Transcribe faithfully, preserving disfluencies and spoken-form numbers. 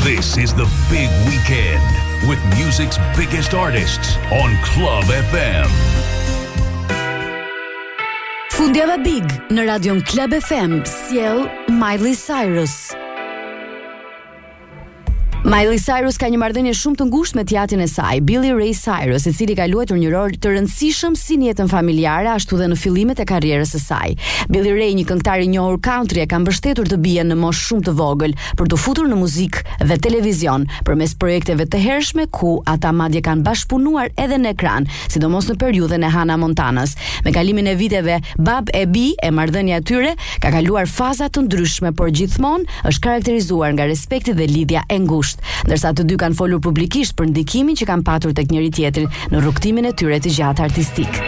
This is the big weekend with music's biggest artists on Club F M. Fundjava Big në radion Club F M sjell Miley Cyrus. Miley Cyrus ka një marrëdhënie shumë të ngushtë me teatrin e saj, Billy Ray Cyrus, i cili ka luajtur një rol të rëndësishëm si në jetën familjare ashtu dhe në fillimet e karrierës së saj. Billy Ray, një këngëtar i njohur country, e ka mbështetur të bien në moshë shumë të vogël për të futur në muzikë dhe televizion përmes projekteve të hershme ku ata madje kanë bashkëpunuar edhe në ekran, sidomos në periudhën e Hannah Montanas. Me kalimin e viteve, Bab e Bi e marrëdhënia e tyre ka kaluar faza të ndryshme, por gjithmonë është karakterizuar nga respekti dhe lidhja e ngushtë. Ndërsa të dy kanë folur publikisht për ndikimin që kanë patur tek njëri tjetri në rrugtimin e tyre të gjatë artistik.